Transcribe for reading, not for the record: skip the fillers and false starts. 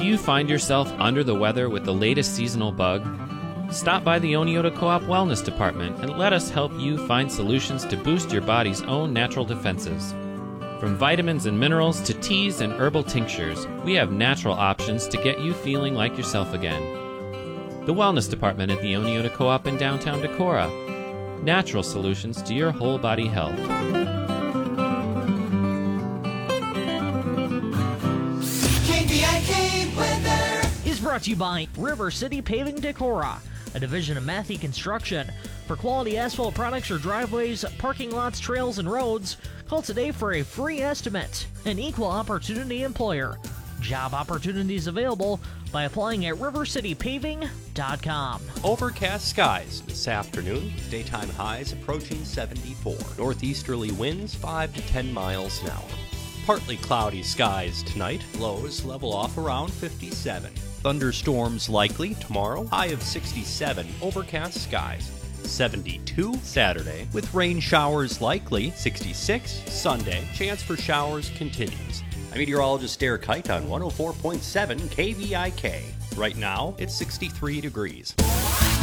you find yourself under the weather with the latest seasonal bug? Stop by the Oneota Co-op Wellness Department and let us help you find solutions to boost your body's own natural defenses. From vitamins and minerals to teas and herbal tinctures, we have natural options to get you feeling like yourself again. The Wellness Department at the Oneota Co-op in downtown Decorah. Natural solutions to your whole body health. KVIK weather is brought to you by River City Paving Decorah, a division of Matthey Construction. For quality asphalt products or driveways, parking lots, trails, and roads, call today for a free estimate. An equal opportunity employer. Job opportunities available by applying at rivercitypaving.com. Overcast skies this afternoon. Daytime highs approaching 74. Northeasterly winds 5 to 10 miles an hour. Partly cloudy skies tonight. Lows level off around 57. Thunderstorms likely tomorrow. High of 67. Overcast skies. 72 Saturday with rain showers likely. 66 Sunday. Chance for showers continues. I'm meteorologist Derek Kite on 104.7 KVIK. Right now, it's 63 degrees.